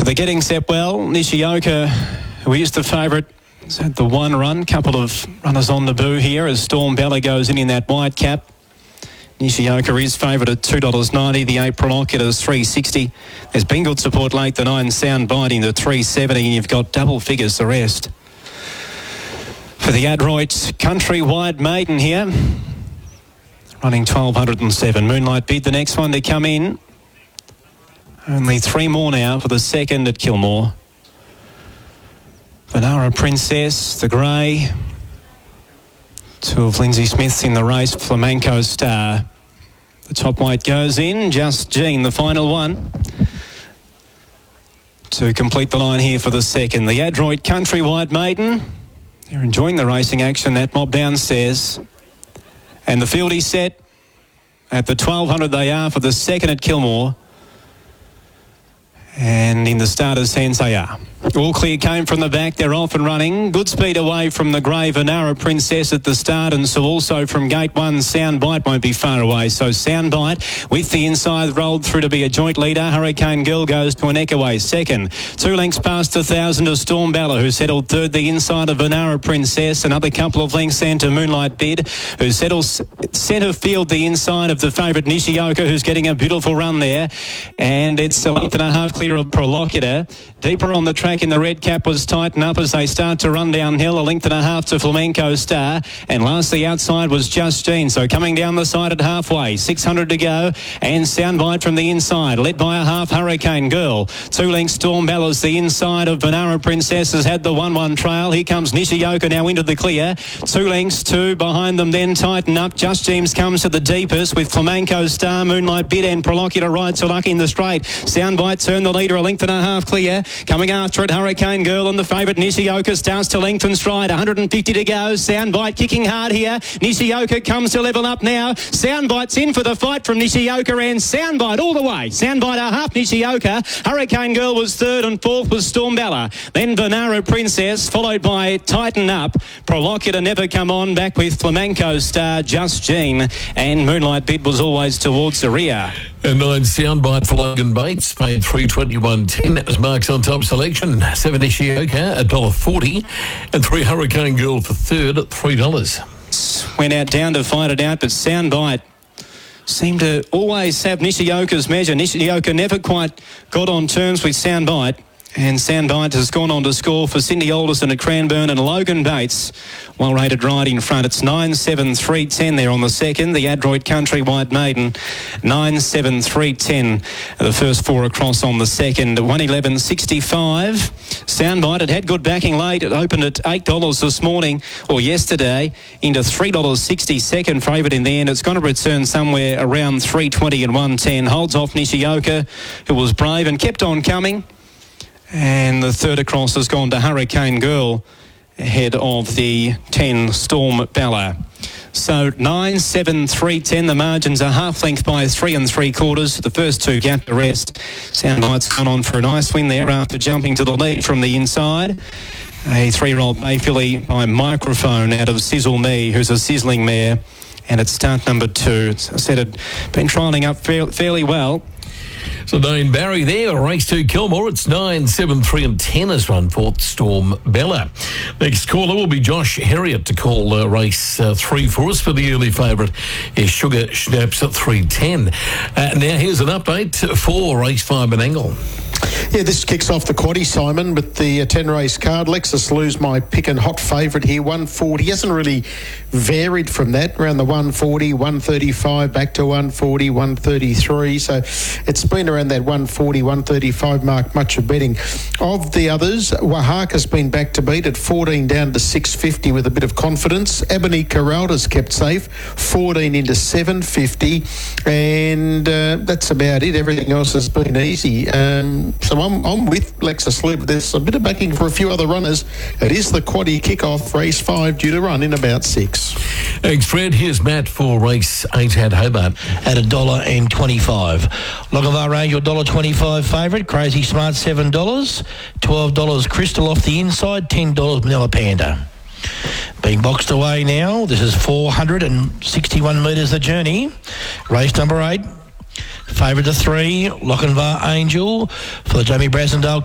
they're getting set well. Nishioka, who is the favourite, has had the one run. Couple of runners on the boo here as Storm Bella goes in that white cap. Nishioka is favourite at $2.90. The 8 Prolocutors $3.60. There's been good support late. The 9 Sound Biting the $3.70. And you've got double figures the rest. For the Adroit Countrywide Maiden here, running 1207. Moonlight Bid, the next one to come in. Only 3 more now for the second at Kilmore. Vanara Princess, the grey. 2 of Lindsay Smith's in the race. Flamenco Star. The top weight goes in. Just Jean, the final one. To complete the line here for the second. The Adroit Countrywide Maiden. They're enjoying the racing action, that mob downstairs. And the field is set. At the 1200 they are for the second at Kilmore. And in the starter's hands they are. All clear came from the back. They're off and running. Good speed away from the grey Vanara Princess at the start, and so also from gate 1, Sound Bite won't be far away. So Sound Bite with the inside rolled through to be a joint leader. Hurricane Girl goes to a neck away second. 2 lengths past 1,000 to Storm Bella, who settled third. The inside of Vanara Princess. Another couple of lengths then to Moonlight Bid, who settles centre field the inside of the favourite Nishioka, who's getting a beautiful run there. And it's a length and a half clear of Prolocutor. Deeper on the track in the red cap was Tighten Up as they start to run downhill. A length and a half to Flamenco Star. And lastly outside was Just Jean. So coming down the side at halfway. 600 to go. And Sound Bite from the inside. Led by a half Hurricane Girl. 2 lengths Storm Bella's the inside of Vanara Princess has had the 1-1 trail. Here comes Nishioka now into the clear. 2 lengths, 2 behind them then Tighten Up. Just James comes to the deepest with Flamenco Star, Moonlight Bid and Prolocutor Ride to Luck in the straight. Sound Bite turned the leader a length and a half clear. Coming after it, Hurricane Girl and the favourite Nishioka starts to lengthen stride. 150 to go. Sound Bite kicking hard here. Nishioka comes to level up now. Sound Bite's in for the fight from Nishioka and Sound Bite all the way. Sound Bite a half Nishioka. Hurricane Girl was third and fourth was Storm Bella. Then Vanara Princess followed by Tighten Up. Prolocutor never come on, back with Flamenco Star, Just Jean, and Moonlight Bid was always towards the rear. And 9 Sound Bite for Logan Bates paid $3.21.10. That was Mark's on top selection. 7 Nishioka $1.40 and 3 Hurricane Girl for third at $3. Went out down to fight it out, but Sound Bite seemed to always have Nishioka's measure. Nishioka never quite got on terms with Sound Bite. And Sound Bite has gone on to score for Cindy Alderson at Cranbourne and Logan Bates. Well rated right in front. It's 9-7-3-10 there on the second. The Adroit Countrywide Maiden 9-7-3-10. The first 4 across on the second. 111.65. Sound Bite had good backing late. It opened at $8 this morning or yesterday into $3.60. Second favourite in the end. It's going to return somewhere around $3.20 and $1.10. Holds off Nishioka, who was brave and kept on coming. And the third across has gone to Hurricane Girl ahead of the 10 Storm Bella. So 9-7-3-10. The margins are half length by 3 3/4. The first 2 gap the rest. Sound Bite's gone on for a nice win there after jumping to the lead from the inside. A 3-year-old bay filly by Microphone out of Sizzle Me, who's a sizzling mare. And it's start number 2. As I said, it'd been trialling up fairly well. So Dane Barry there, race 2 Kilmore. It's 9-7-3-10 as run for Storm Bella. Next caller will be Josh Herriot to call race 3 for us. For the early favourite is Sugar Schnapps at 3:10. Now here's an update for race 5 Menangle. Yeah, this kicks off the quaddie, Simon, with the 10-race card. Lexus Lou's my pick and hot favourite here, 140. Hasn't really varied from that, around the 140, 135, back to 140, 133. So it's been around that 140, 135 mark, much of betting. Of the others, Wahaka's been back to beat at 14 down to 650 with a bit of confidence. Ebony Corralda's kept safe, 14 into 750. And that's about it. Everything else has been easy. So I'm with Lexus Lou, but there's a bit of backing for a few other runners. It is the quaddie kickoff, race 5, due to run in about 6. Thanks, Fred. Here's Matt for race 8 at Hobart. At $1.25. Logavara Angel $1.25 favourite. Crazy Smart $7. $12 Crystal off the inside. $10 Manila Panda. Being boxed away now. This is 461 metres the journey. Race number 8. Favourite to 3, Lochinvar Angel for the Jamie Brasendale